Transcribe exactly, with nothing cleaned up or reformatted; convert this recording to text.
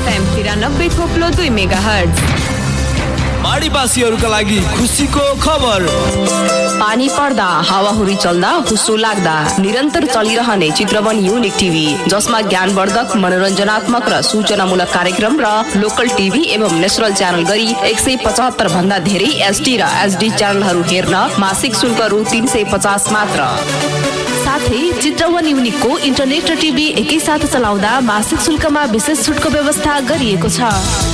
FM तिरानब्बे थोप्लो दुई mega hertz. बाढीवासीहरूका लागि खुसीको खबर। पानी पर्दा हावाहुरी चल्दा हुस्सो लाग्दा निरन्तर चलिरहने चित्रवन युनिक टिभी, जसमा ज्ञानवर्धक, मनोरञ्जनात्मक र सूचनामूलक कार्यक्रम र लोकल टिभी एवं नेसनल च्यानल गरी एक सय पचहत्तर भन्दा धेरै एसडी र एसडी च्यानलहरू हेर्न मासिक शुल्क रु तीन सय पचास मात्र। साथै चित्रवन युनिकको इन्टरनेट र टिभी एकैसाथ चलाउँदा मासिक शुल्कमा विशेष छुटको व्यवस्था गरिएको छ।